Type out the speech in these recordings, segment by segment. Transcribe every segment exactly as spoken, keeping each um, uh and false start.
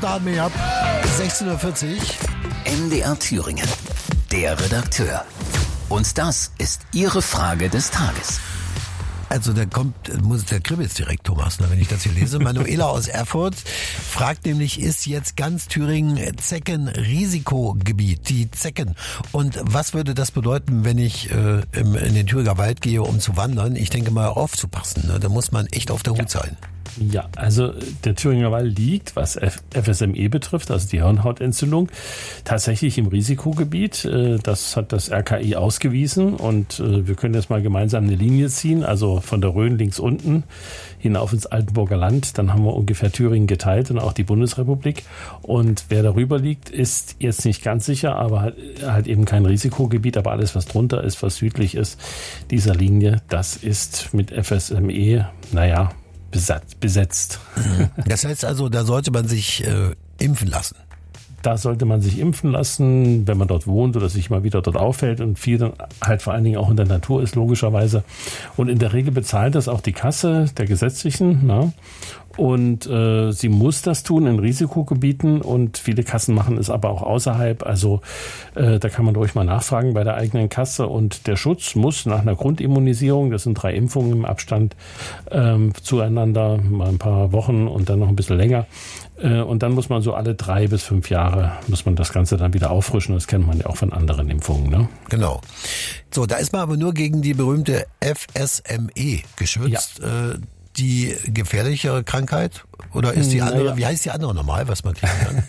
da haben wir gehabt. sechzehn Uhr vierzig. M D R Thüringen. Der Redakteur. Und das ist Ihre Frage des Tages. Also da kommt, muss der kribbelt direkt, Thomas, ne, wenn ich das hier lese. Manuela aus Erfurt fragt nämlich, ist jetzt ganz Thüringen Zecken-Risikogebiet, die Zecken. Und was würde das bedeuten, wenn ich äh, im, in den Thüringer Wald gehe, um zu wandern? Ich denke mal, aufzupassen. Ne? Da muss man echt auf der Hut sein. Ja, also der Thüringer Wald liegt, was F S M E betrifft, also die Hirnhautentzündung, tatsächlich im Risikogebiet. Das hat das R K I ausgewiesen und wir können jetzt mal gemeinsam eine Linie ziehen, also von der Rhön links unten hinauf ins Altenburger Land. Dann haben wir ungefähr Thüringen geteilt und auch die Bundesrepublik. Und wer darüber liegt, ist jetzt nicht ganz sicher, aber halt, halt eben kein Risikogebiet. Aber alles, was drunter ist, was südlich ist dieser Linie, das ist mit F S M E, naja, besetzt. Das heißt also, da sollte man sich äh, impfen lassen. Da sollte man sich impfen lassen, wenn man dort wohnt oder sich mal wieder dort aufhält und viel dann halt vor allen Dingen auch in der Natur ist, logischerweise. Und in der Regel bezahlt das auch die Kasse der Gesetzlichen, na? Und äh, sie muss das tun in Risikogebieten und viele Kassen machen es aber auch außerhalb. Also äh, da kann man ruhig mal nachfragen bei der eigenen Kasse. Und der Schutz muss nach einer Grundimmunisierung, das sind drei Impfungen im Abstand ähm, zueinander, mal ein paar Wochen und dann noch ein bisschen länger. Äh, und dann muss man so alle drei bis fünf Jahre, muss man das Ganze dann wieder auffrischen. Das kennt man ja auch von anderen Impfungen, ne? Genau. So, da ist man aber nur gegen die berühmte F S M E geschützt. Ja. Äh, die gefährlichere Krankheit? Oder ist die andere, naja. Wie heißt die andere nochmal, was man kriegen kann?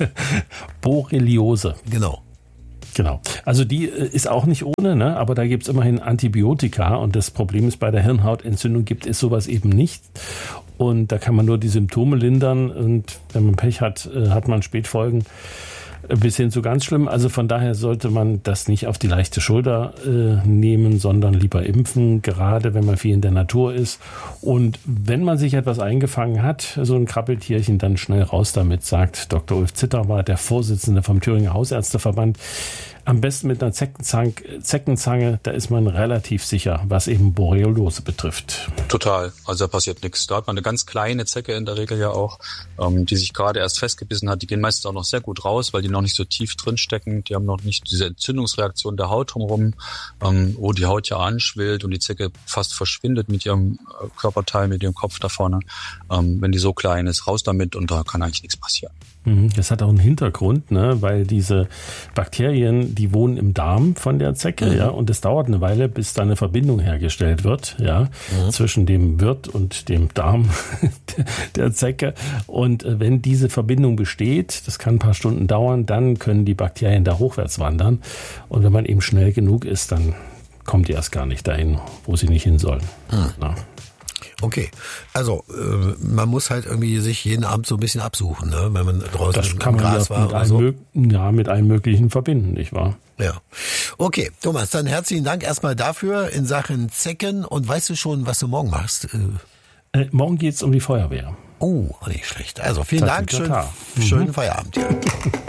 Borreliose. Genau. Genau. Also die ist auch nicht ohne, ne? Aber da gibt's immerhin Antibiotika und das Problem ist, bei der Hirnhautentzündung gibt es sowas eben nicht. Und da kann man nur die Symptome lindern und wenn man Pech hat, hat man Spätfolgen bis hin zu ganz schlimm. Also von daher sollte man das nicht auf die leichte Schulter äh, nehmen, sondern lieber impfen, gerade wenn man viel in der Natur ist. Und wenn man sich etwas eingefangen hat, so ein Krabbeltierchen, dann schnell raus damit, sagt Doktor Ulf Zitterwart, der Vorsitzende vom Thüringer Hausärzteverband. Am besten mit einer Zeckenzang, Zeckenzange, da ist man relativ sicher, was eben Borreliose betrifft. Total, also da passiert nichts. Da hat man eine ganz kleine Zecke in der Regel ja auch, ähm, die sich gerade erst festgebissen hat. Die gehen meistens auch noch sehr gut raus, weil die noch nicht so tief drin stecken. Die haben noch nicht diese Entzündungsreaktion der Haut drumherum, ähm, wo die Haut ja anschwillt und die Zecke fast verschwindet mit ihrem Körperteil, mit ihrem Kopf da vorne. Ähm, wenn die so klein ist, raus damit und da kann eigentlich nichts passieren. Das hat auch einen Hintergrund, ne, weil diese Bakterien, die wohnen im Darm von der Zecke, mhm. ja, und es dauert eine Weile, bis da eine Verbindung hergestellt wird, ja, mhm. zwischen dem Wirt und dem Darm der Zecke. Und wenn diese Verbindung besteht, das kann ein paar Stunden dauern, dann können die Bakterien da hochwärts wandern. Und wenn man eben schnell genug ist, dann kommt die erst gar nicht dahin, wo sie nicht hin sollen. Mhm. Ja. Okay, also äh, man muss halt irgendwie sich jeden Abend so ein bisschen absuchen, ne? Wenn man draußen das kann im man Gras ja war mit oder so. Ja, mit allem Möglichen verbinden, nicht wahr? Ja. Okay, Thomas, dann herzlichen Dank erstmal dafür in Sachen Zecken. Und weißt du schon, was du morgen machst? Äh, morgen geht's um die Feuerwehr. Oh, nicht schlecht. Also vielen Dank, schön, schönen Feierabend dir.